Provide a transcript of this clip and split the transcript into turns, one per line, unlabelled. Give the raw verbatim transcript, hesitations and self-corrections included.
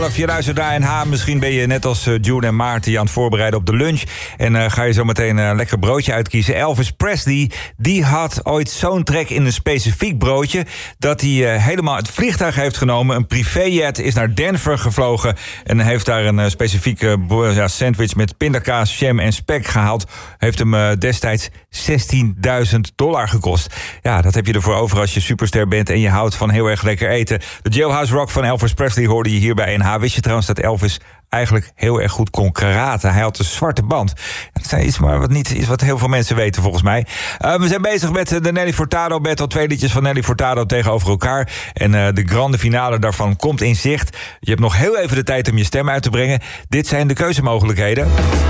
Je luistert naar N H. Misschien ben je net als June en Maarten je aan het voorbereiden op de lunch. En uh, ga je zo meteen een lekker broodje uitkiezen. Elvis Presley, die had ooit zo'n trek in een specifiek broodje dat hij uh, helemaal het vliegtuig heeft genomen. Een privéjet is naar Denver gevlogen en heeft daar een uh, specifieke uh, ja, sandwich met pindakaas, jam en spek gehaald. Heeft hem uh, destijds zestienduizend dollar gekost. Ja, dat heb je ervoor over als je superster bent en je houdt van heel erg lekker eten. De Jailhouse Rock van Elvis Presley hoorde je hier bij N H. Wist je trouwens dat Elvis eigenlijk heel erg goed kon karaten? Hij had een zwarte band. Dat is iets, maar wat niet is wat heel veel mensen weten volgens mij. Uh, we zijn bezig met de Nelly Furtado battle. Twee liedjes van Nelly Furtado tegenover elkaar. En uh, de grande finale daarvan komt in zicht. Je hebt nog heel even de tijd om je stem uit te brengen. Dit zijn de keuzemogelijkheden.